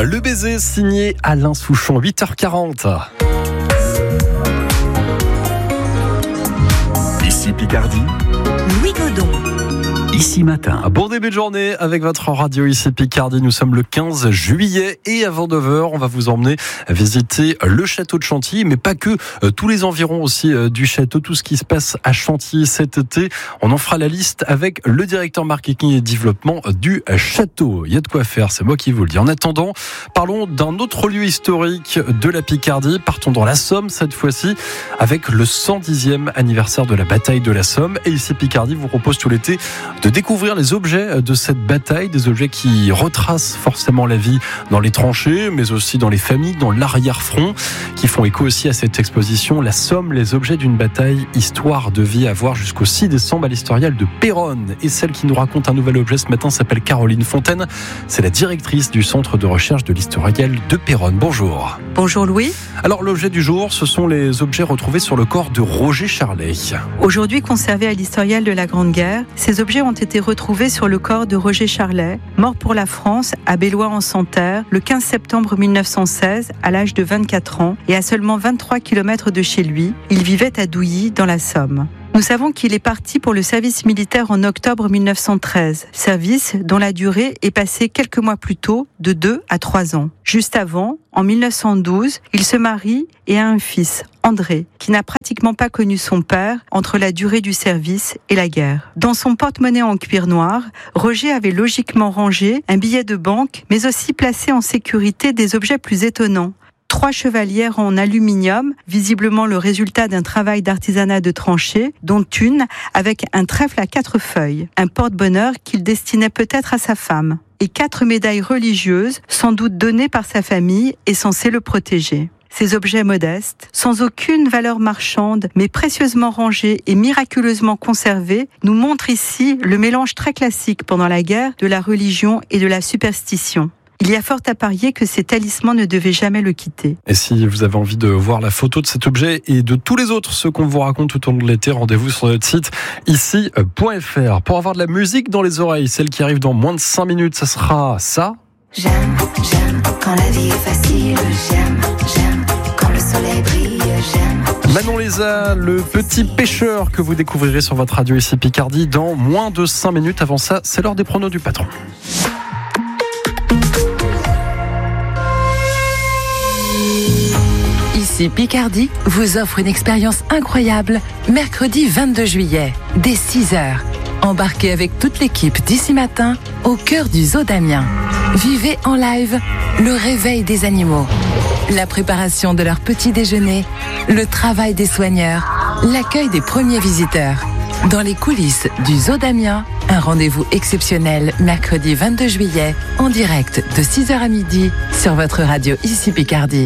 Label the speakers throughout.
Speaker 1: Le baiser signé Alain Souchon, 8h40.
Speaker 2: Ici Picardie,
Speaker 3: Louis Godon.
Speaker 2: Ici Matin.
Speaker 1: Bon début de journée avec votre radio Ici Picardie. Nous sommes le 15 juillet et avant 9h, on va vous emmener visiter le château de Chantilly, mais pas que, tous les environs aussi du château, tout ce qui se passe à Chantilly cet été. On en fera la liste avec le directeur marketing et développement du château. Il y a de quoi faire, c'est moi qui vous le dis. En attendant, parlons d'un autre lieu historique de la Picardie. Partons dans la Somme cette fois-ci avec le 110e anniversaire de la bataille de la Somme. Et Ici Picardie vous propose tout l'été de découvrir les objets de cette bataille, des objets qui retracent forcément la vie dans les tranchées, mais aussi dans les familles, dans l'arrière-front, qui font écho aussi à cette exposition La Somme, les objets d'une bataille, histoire de vie, à voir jusqu'au 6 décembre à l'historial de Péronne. Et celle qui nous raconte un nouvel objet ce matin s'appelle Caroline Fontaine. C'est la directrice du centre de recherche de l'historial de Péronne. Bonjour.
Speaker 3: Bonjour Louis.
Speaker 1: Alors l'objet du jour, ce sont les objets retrouvés sur le corps de Roger Charlet.
Speaker 3: Aujourd'hui conservés à l'historial de la Grande Guerre, ces objets ont été retrouvés sur le corps de Roger Charlet, mort pour la France à Bellois-en-Santerre le 15 septembre 1916 à l'âge de 24 ans et à seulement 23 km de chez lui. Il vivait à Douilly dans la Somme. Nous savons qu'il est parti pour le service militaire en octobre 1913, service dont la durée est passée quelques mois plus tôt de 2 à 3 ans. Juste avant, en 1912, il se marie et a un fils, André, qui n'a pratiquement pas connu son père entre la durée du service et la guerre. Dans son porte-monnaie en cuir noir, Roger avait logiquement rangé un billet de banque, mais aussi placé en sécurité des objets plus étonnants. 3 chevalières en aluminium, visiblement le résultat d'un travail d'artisanat de tranchée, dont une avec un trèfle à 4 feuilles, un porte-bonheur qu'il destinait peut-être à sa femme, et 4 médailles religieuses, sans doute données par sa famille et censées le protéger. Ces objets modestes, sans aucune valeur marchande, mais précieusement rangés et miraculeusement conservés, nous montrent ici le mélange très classique pendant la guerre de la religion et de la superstition. Il y a fort à parier que ces talismans ne devaient jamais le quitter.
Speaker 1: Et si vous avez envie de voir la photo de cet objet et de tous les autres, ceux qu'on vous raconte tout au long de l'été, rendez-vous sur notre site ici.fr. Pour avoir de la musique dans les oreilles, celle qui arrive dans moins de 5 minutes, ça sera ça.
Speaker 4: J'aime quand la vie est facile. J'aime quand le soleil brille. J'aime.
Speaker 1: Manon Léza, le petit pêcheur que vous découvrirez sur votre radio Ici Picardie dans moins de 5 minutes. Avant ça, c'est l'heure des pronos du patron.
Speaker 5: Ici Picardie vous offre une expérience incroyable mercredi 22 juillet, dès 6h. Embarquez avec toute l'équipe d'Ici Matin au cœur du zoo d'Amiens. Vivez en live le réveil des animaux, la préparation de leur petit déjeuner, le travail des soigneurs, l'accueil des premiers visiteurs. Dans les coulisses du zoo d'Amiens, un rendez-vous exceptionnel mercredi 22 juillet en direct de 6h à midi sur votre radio Ici Picardie.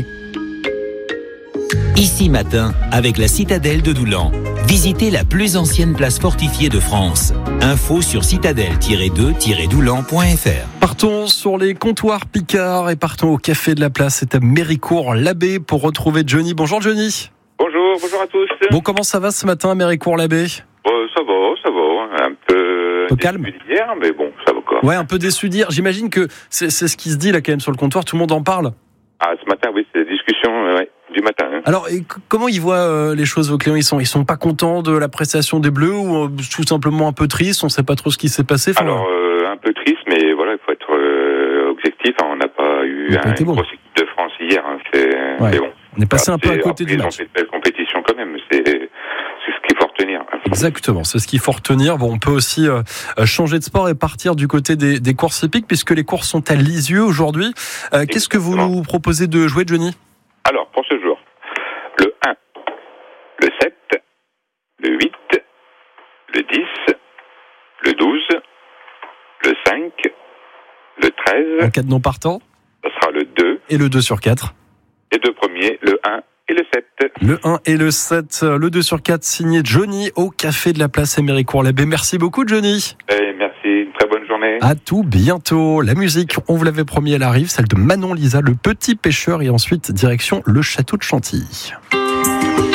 Speaker 6: Ici Matin, avec la citadelle de Doulan. Visitez la plus ancienne place fortifiée de France. Info sur citadelle-2-doulan.fr.
Speaker 1: Partons sur les comptoirs Picard et partons au café de la place. C'est à Méricourt-l'Abbé pour retrouver Johnny. Bonjour Johnny.
Speaker 7: Bonjour à tous.
Speaker 1: Bon, comment ça va ce matin à Méricourt-l'Abbé ?
Speaker 7: Ça va. Un peu
Speaker 1: calme
Speaker 7: d'hier, mais bon, ça va quoi.
Speaker 1: Ouais, un peu déçu d'hier. J'imagine que c'est ce qui se dit là quand même sur le comptoir, tout le monde en parle.
Speaker 7: Ah, ce matin, oui, c'est la discussion du matin.
Speaker 1: Alors, comment ils voient les choses, vos clients ? Ils sont pas contents de la prestation des Bleus ou tout simplement un peu tristes ? On sait pas trop ce qui s'est passé.
Speaker 7: Alors, un peu triste, mais voilà, il faut être objectif. On n'a pas eu une grosse équipe de France hier. C'est bon.
Speaker 1: On est passé un peu à côté du match.
Speaker 7: Ils ont fait de belles compétitions quand même. C'est ce qu'il faut retenir.
Speaker 1: Exactement, c'est ce qu'il faut retenir. Bon, on peut aussi changer de sport et partir du côté des courses hippiques puisque les courses sont à Lisieux aujourd'hui. Qu'est-ce que vous nous proposez de jouer, Johnny ?
Speaker 7: Alors, pour ce jour, le 1, le 7, le 8, le 10, le 12, le 5, le 13.
Speaker 1: En cas de non partant ?
Speaker 7: Ce sera le 2.
Speaker 1: Et le 2 sur 4.
Speaker 7: Les deux premiers, le 1 et le 7.
Speaker 1: Le 1 et le 7, le 2 sur 4, signé Johnny au Café de la Place à Méricourt-l'Abbé. Merci beaucoup, Johnny.
Speaker 7: Merci, une très bonne journée.
Speaker 1: À tout bientôt. La musique, on vous l'avait promis, elle arrive, celle de Manon Léza, le petit pêcheur, et ensuite direction le château de Chantilly.